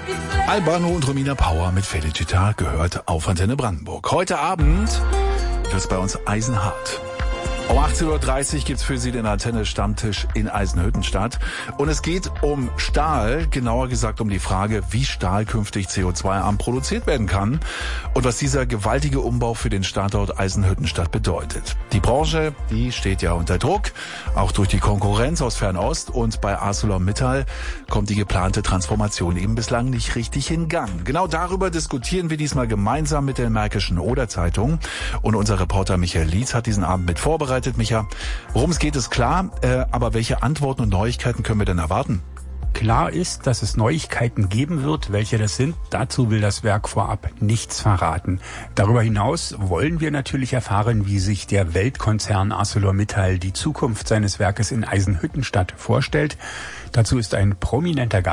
Albano und Romina Power mit Felicita gehört auf Antenne Brandenburg. Heute Abend wird es bei uns eisenhart. Um 18.30 Uhr gibt's für Sie den Antenne-Stammtisch in Eisenhüttenstadt. Und es geht um Stahl, genauer gesagt um die Frage, wie Stahl künftig CO2-arm produziert werden kann und was dieser gewaltige Umbau für den Standort Eisenhüttenstadt bedeutet. Die Branche, die steht ja unter Druck, auch durch die Konkurrenz aus Fernost. Und bei ArcelorMittal kommt die geplante Transformation eben bislang nicht richtig in Gang. Genau darüber diskutieren wir diesmal gemeinsam mit der Märkischen Oder-Zeitung. Und unser Reporter Michael Lietz hat diesen Abend mit vorbereitet. Micha, worum es geht, ist klar, aber welche Antworten und Neuigkeiten können wir denn erwarten? Klar ist, dass es Neuigkeiten geben wird. Welche das sind, dazu will das Werk vorab nichts verraten. Darüber hinaus wollen wir natürlich erfahren, wie sich der Weltkonzern ArcelorMittal die Zukunft seines Werkes in Eisenhüttenstadt vorstellt. Dazu ist ein prominenter Gast